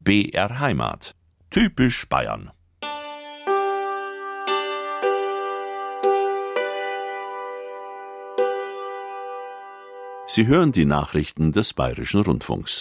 BR Heimat. Typisch Bayern. Sie hören die Nachrichten des Bayerischen Rundfunks.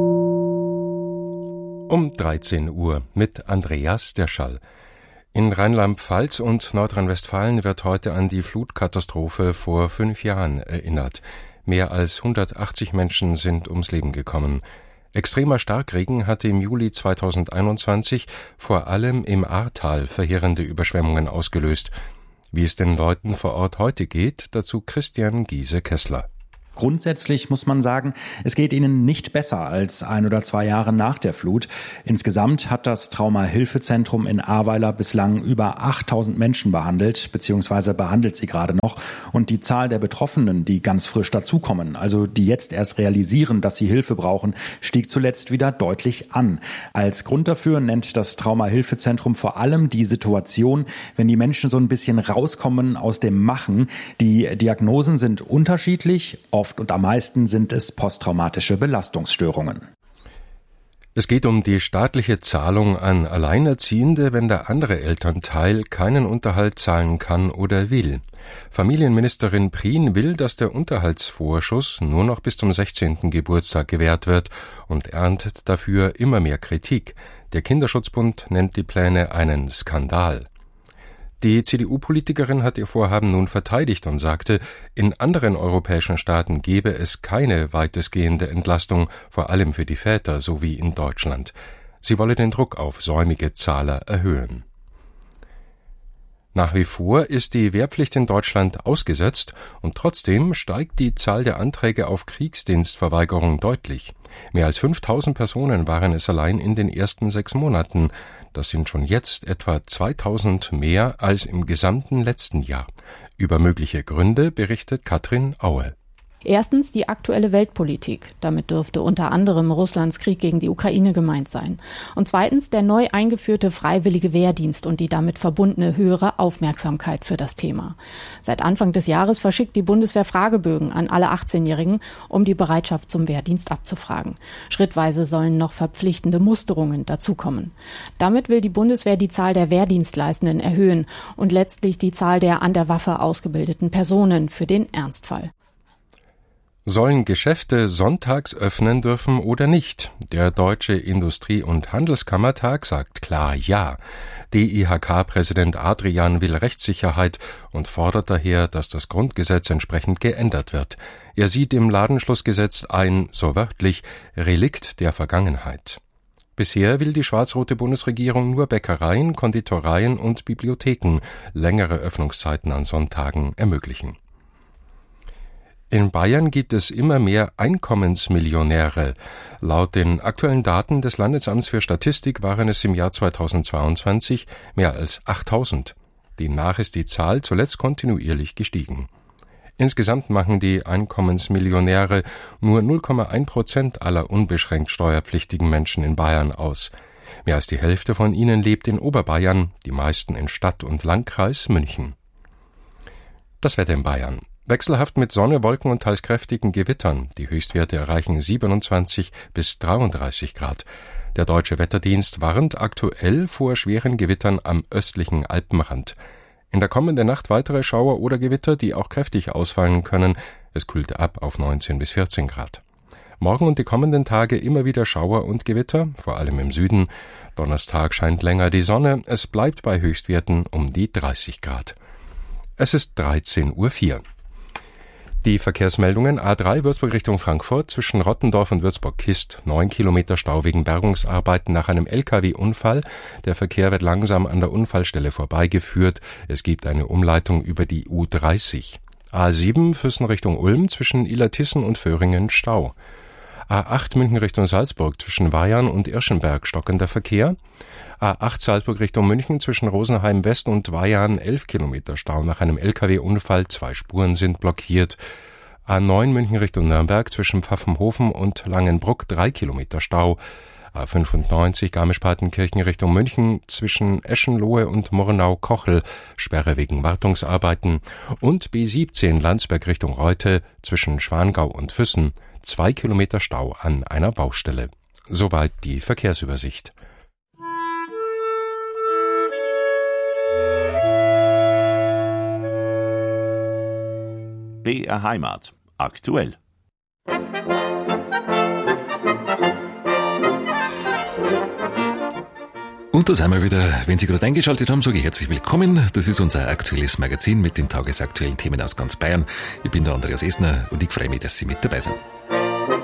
Um 13 Uhr mit Andreas Derschall. In Rheinland-Pfalz und Nordrhein-Westfalen wird heute an die Flutkatastrophe vor 5 Jahren erinnert. Mehr als 180 Menschen sind ums Leben gekommen. Extremer Starkregen hatte im Juli 2021 vor allem im Ahrtal verheerende Überschwemmungen ausgelöst. Wie es den Leuten vor Ort heute geht, dazu Christian Giese-Kessler. Grundsätzlich muss man sagen, es geht ihnen nicht besser als 1 oder 2 Jahre nach der Flut. Insgesamt hat das Trauma-Hilfe-Zentrum in Ahrweiler bislang über 8000 Menschen behandelt, beziehungsweise behandelt sie gerade noch. Und die Zahl der Betroffenen, die ganz frisch dazukommen, also die jetzt erst realisieren, dass sie Hilfe brauchen, stieg zuletzt wieder deutlich an. Als Grund dafür nennt das Trauma-Hilfe-Zentrum vor allem die Situation, wenn die Menschen so ein bisschen rauskommen aus dem Machen. Die Diagnosen sind unterschiedlich. Oft und am meisten sind es posttraumatische Belastungsstörungen. Es geht um die staatliche Zahlung an Alleinerziehende, wenn der andere Elternteil keinen Unterhalt zahlen kann oder will. Familienministerin Prien will, dass der Unterhaltsvorschuss nur noch bis zum 16. Geburtstag gewährt wird und erntet dafür immer mehr Kritik. Der Kinderschutzbund nennt die Pläne einen Skandal. Die CDU-Politikerin hat ihr Vorhaben nun verteidigt und sagte, in anderen europäischen Staaten gebe es keine weitestgehende Entlastung, vor allem für die Väter, so wie in Deutschland. Sie wolle den Druck auf säumige Zahler erhöhen. Nach wie vor ist die Wehrpflicht in Deutschland ausgesetzt und trotzdem steigt die Zahl der Anträge auf Kriegsdienstverweigerung deutlich. Mehr als 5000 Personen waren es allein in den ersten 6 Monaten. Das sind schon jetzt etwa 2000 mehr als im gesamten letzten Jahr. Über mögliche Gründe berichtet Katrin Aue. Erstens die aktuelle Weltpolitik. Damit dürfte unter anderem Russlands Krieg gegen die Ukraine gemeint sein. Und zweitens der neu eingeführte freiwillige Wehrdienst und die damit verbundene höhere Aufmerksamkeit für das Thema. Seit Anfang des Jahres verschickt die Bundeswehr Fragebögen an alle 18-Jährigen, um die Bereitschaft zum Wehrdienst abzufragen. Schrittweise sollen noch verpflichtende Musterungen dazukommen. Damit will die Bundeswehr die Zahl der Wehrdienstleistenden erhöhen und letztlich die Zahl der an der Waffe ausgebildeten Personen für den Ernstfall. Sollen Geschäfte sonntags öffnen dürfen oder nicht? Der Deutsche Industrie- und Handelskammertag sagt klar ja. DIHK-Präsident Adrian will Rechtssicherheit und fordert daher, dass das Grundgesetz entsprechend geändert wird. Er sieht im Ladenschlussgesetz ein, so wörtlich, Relikt der Vergangenheit. Bisher will die schwarz-rote Bundesregierung nur Bäckereien, Konditoreien und Bibliotheken längere Öffnungszeiten an Sonntagen ermöglichen. In Bayern gibt es immer mehr Einkommensmillionäre. Laut den aktuellen Daten des Landesamts für Statistik waren es im Jahr 2022 mehr als 8000. Demnach ist die Zahl zuletzt kontinuierlich gestiegen. Insgesamt machen die Einkommensmillionäre nur 0,1% aller unbeschränkt steuerpflichtigen Menschen in Bayern aus. Mehr als die Hälfte von ihnen lebt in Oberbayern, die meisten in Stadt- und Landkreis München. Das Wetter in Bayern. Wechselhaft mit Sonne, Wolken und teils kräftigen Gewittern. Die Höchstwerte erreichen 27 bis 33 Grad. Der Deutsche Wetterdienst warnt aktuell vor schweren Gewittern am östlichen Alpenrand. In der kommenden Nacht weitere Schauer oder Gewitter, die auch kräftig ausfallen können. Es kühlt ab auf 19 bis 14 Grad. Morgen und die kommenden Tage immer wieder Schauer und Gewitter, vor allem im Süden. Donnerstag scheint länger die Sonne. Es bleibt bei Höchstwerten um die 30 Grad. Es ist 13:04 Uhr. Die Verkehrsmeldungen: A3 Würzburg Richtung Frankfurt zwischen Rottendorf und Würzburg-Kist 9 Kilometer Stau wegen Bergungsarbeiten nach einem LKW-Unfall. Der Verkehr wird langsam an der Unfallstelle vorbeigeführt. Es gibt eine Umleitung über die U30. A7 Füssen Richtung Ulm zwischen Illertissen und Föhringen Stau. A8 München Richtung Salzburg zwischen Weyarn und Irschenberg stockender Verkehr. A8 Salzburg Richtung München zwischen Rosenheim West und Weyarn 11 Kilometer Stau nach einem LKW-Unfall, 2 Spuren sind blockiert. A9 München Richtung Nürnberg zwischen Pfaffenhofen und Langenbruck 3 Kilometer Stau. A95 Garmisch-Partenkirchen Richtung München zwischen Eschenlohe und Murnau-Kochel, Sperre wegen Wartungsarbeiten. Und B17 Landsberg Richtung Reute zwischen Schwangau und Füssen, 2 Kilometer Stau an einer Baustelle. Soweit die Verkehrsübersicht. BR Heimat. Aktuell. Und da sind wir wieder. Wenn Sie gerade eingeschaltet haben, sage ich herzlich willkommen. Das ist unser aktuelles Magazin mit den tagesaktuellen Themen aus ganz Bayern. Ich bin der Andreas Esner und ich freue mich, dass Sie mit dabei sind.